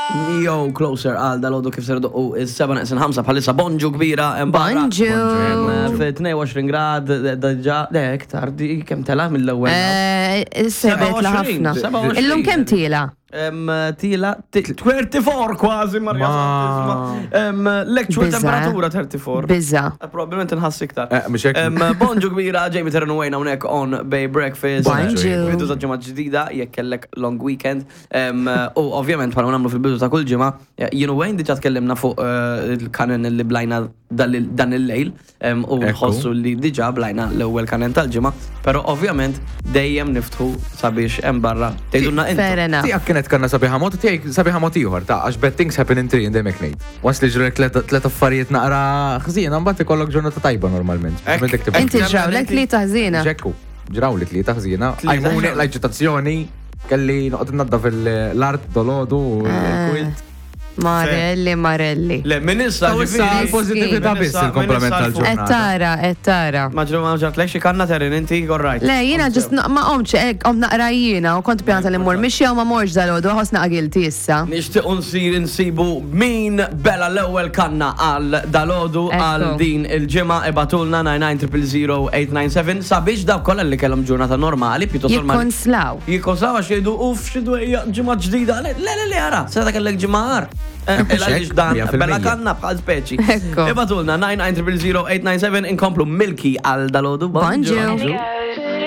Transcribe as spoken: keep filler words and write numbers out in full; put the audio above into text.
Yo, closer għal dal-għodu kif serdu u is-seba naqsin ħamsa bħalissa bonġu kbira. Bonġu. Fi tnejn grad, daġġa, de, iktar, di kem tela mill-ewel. Sebet la ħafna. Illum kem tila? Tila, twenty-four kważi, Marja. L-actual temperatura thirty-four. Bizza. Probabilment nħass iktar. Bonġu kbira, ġejmi ternu għajna unek on Bay Breakfast. Bonġu. Bidu ta' ġemma ġdida, jekk kellek long weekend. U ovvjament bħal namlu fil-bidu ta' kull ġemma, jienu għajn diġa tkellimna fuq il-kanen li blajna dan il-lejl u nħossu li diġa blajna l-ewwel kanen tal-ġemma, pero ovvjament dejjem niftħu sabiex hemm barra tgħidulna intu. Tiegħek kienet kanna sabiħa mod, tiegħek sabiħa mod ieħor ta' għax bad things happen in three in dejjem ngħid. Once li ġrek tliet affarijiet naqra ħżiena mbagħad ikollok ġurnata tajba normalment. Inti ġrawlek li taħżina. Ġekku, ġrawlek li taħżina. Għajmuni l-aġitazzjoni kelli noqgħod naddaf l-art dolodu u l-kwilt. Marelli, Marelli. Le, minissa ġifiri. Pozitivita biss il-komplement tal-ġurnata. Ettara, ettara. Maġru ma ġat lek xikanna terin, inti korrajt. Le, jina ġist ma omċe, om naqra jina, u kont pjanata li mur, mixi ma morġ dal-għodu, għos naqgilti issa. Nishtiq unsir insibu min bella l-ewel kanna għal dal-għodu għal din il-ġimma ebatulna nine nine zero zero zero eight nine seven sabiex daw kolla li kellhom ġurnata normali, pjuttost normali. Jikonslaw. Jikonslaw għax jgħidu, uff, xidu ġimma ġdida, le, le, le, għara, s-sada kellek ġimma għar. Ela dan, bella kanna bħal speċi. Ebatulna nine nine zero zero zero eight nine seven inkomplu Milky għal dal-għodu. Bonġu.